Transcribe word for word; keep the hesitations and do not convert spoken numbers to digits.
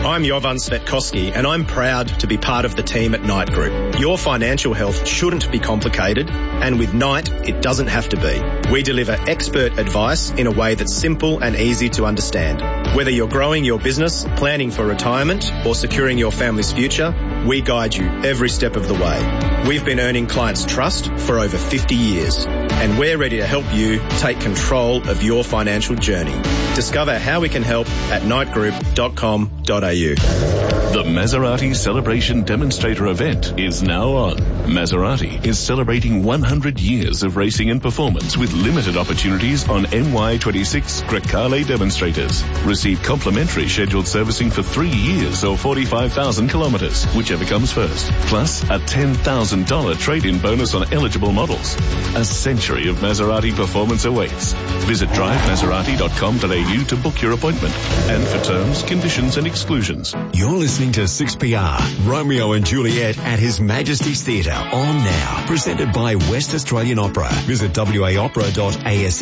I'm Jovan Svetkoski and I'm proud to be part of the team at Knight Group. Your financial health shouldn't be complicated, and with Knight, it doesn't have to be. We deliver expert advice in a way that's simple and easy to understand. Whether you're growing your business, planning for retirement, or securing your family's future, we guide you every step of the way. We've been earning clients' trust for over fifty years, and we're ready to help you take control of your financial journey. Discover how we can help at knight group dot com dot a u. The Maserati Celebration Demonstrator event is now on. Maserati is celebrating one hundred years of racing and performance with limited opportunities on M Y twenty-six Grecale demonstrators. Receive complimentary scheduled servicing for three years or forty-five thousand kilometres, whichever comes first. Plus a ten thousand dollars trade-in bonus on eligible models. A century of Maserati performance awaits. Visit drive maserati dot com dot a u to book your appointment. And for terms, conditions and exclusions. You're listening to six P R, Romeo and Juliet at His Majesty's Theatre, on now. Presented by West Australian Opera. Visit w a opera dot a s